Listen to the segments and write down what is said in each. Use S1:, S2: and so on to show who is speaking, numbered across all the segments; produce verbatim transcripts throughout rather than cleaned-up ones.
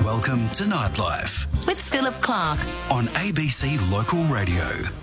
S1: Welcome to Nightlife
S2: with Philip Clark
S1: on A B C Local Radio.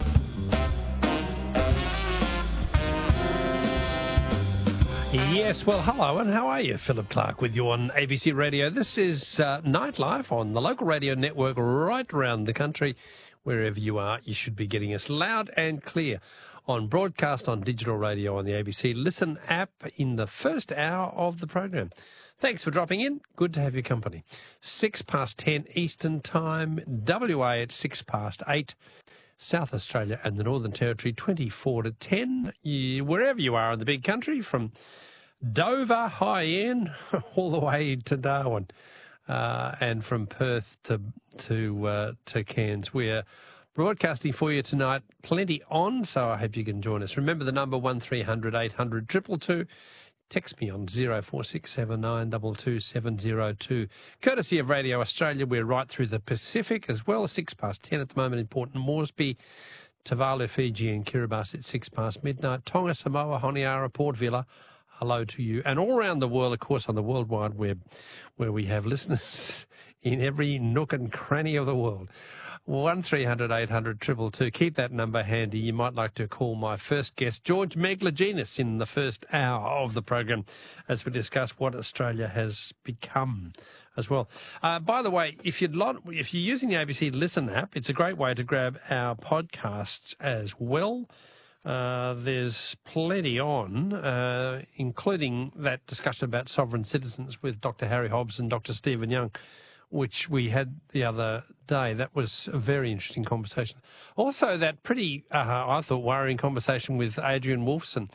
S3: Yes, well, hello, and how are you? Philip Clark with you on A B C Radio. This is uh, Nightlife on the local radio network right around the country. Wherever you are, you should be getting us loud and clear on broadcast, on digital radio, on the A B C Listen app in the first hour of the program. Thanks for dropping in. Good to have your company. Six past ten Eastern Time, W A at six past eight. South Australia and the Northern Territory, twenty-four to ten. You, wherever you are in the big country, from Dover, high end, all the way to Darwin, uh, and from Perth to to uh, to Cairns. We're broadcasting for you tonight. Plenty on, so I hope you can join us. Remember the number one three hundred eight hundred two two two. Text me on zero four six seven nine two two seven zero two. Courtesy of Radio Australia, we're right through the Pacific as well. Six past ten at the moment in Port Moresby, Tuvalu, Fiji and Kiribati at six past midnight. Tonga, Samoa, Honiara, Port Vila, hello to you. And all around the world, of course, on the World Wide Web, where we have listeners in every nook and cranny of the world. one three hundred eight hundred two two two. Keep that number handy. You might like to call my first guest, George Meglogenis, in the first hour of the program as we discuss what Australia has become as well. Uh, by the way, if you'd like, if you're using the A B C Listen app, it's a great way to grab our podcasts as well. Uh, there's plenty on, uh, including that discussion about sovereign citizens with Doctor Harry Hobbs and Doctor Stephen Young, which we had the other day. That was a very interesting conversation. Also, that pretty, uh, I thought, worrying conversation with Adrian Wolfson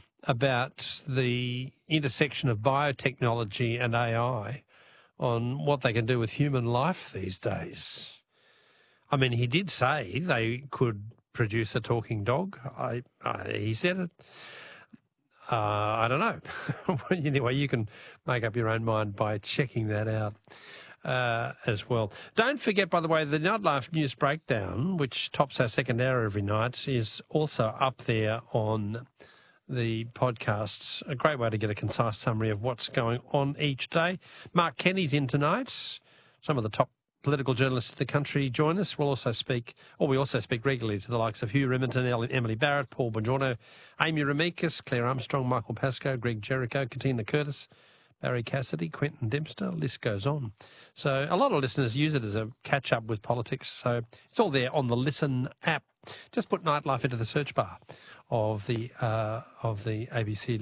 S3: about the intersection of biotechnology and A I on what they can do with human life these days. I mean, he did say they could produce a talking dog. I, I he said it. Uh, I don't know. Anyway, you can make up your own mind by checking that out. Uh, as well. Don't forget, by the way, the Nightlife News Breakdown, which tops our second hour every night, is also up there on the podcasts. A great way to get a concise summary of what's going on each day. Mark Kenny's in tonight. Some of the top political journalists of the country join us. We'll also speak, or we also speak regularly to the likes of Hugh Remington, Emily Barrett, Paul Bongiorno, Amy Ramikis, Claire Armstrong, Michael Pascoe, Greg Jericho, Katina Curtis, Barry Cassidy, Quentin Dempster, list goes on. So a lot of listeners use it as a catch-up with politics, so it's all there on the Listen app. Just put Nightlife into the search bar of the uh, of the A B C